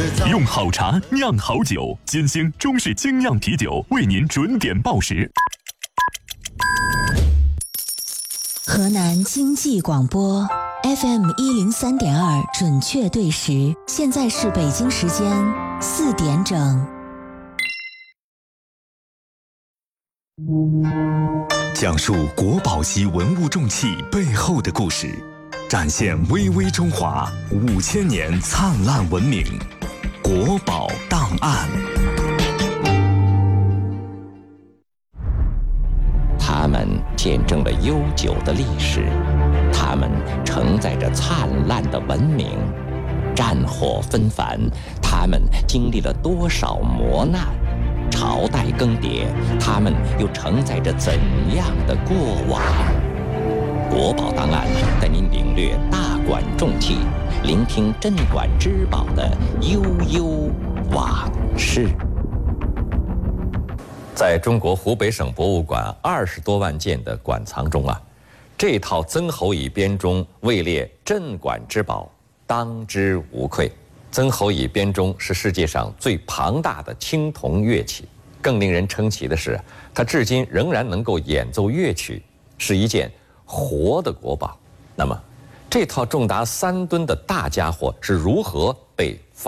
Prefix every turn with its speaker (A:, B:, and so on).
A: 用好茶酿好酒，金星中式精酿啤酒为您准点报时。
B: 河南经济广播 FM 103.2准确对时，现在是北京时间4点整。
C: 讲述国宝级文物重器背后的故事，展现巍巍中华5000年灿烂文明。国宝档案。
D: 它们见证了悠久的历史，它们承载着灿烂的文明。战火纷繁，它们经历了多少磨难？朝代更迭，它们又承载着怎样的过往？国宝档案带您领略大馆重器，聆听镇馆之宝的悠悠往事。在中国湖北省博物馆20多万件的馆藏中啊，这套曾侯乙编钟位列镇馆之宝，当之无愧。曾侯乙编钟是世界上最庞大的青铜乐器，更令人称奇的是，它至今仍然能够演奏乐曲，是一件活的国宝。那么，这套重达3吨的大家伙是如何被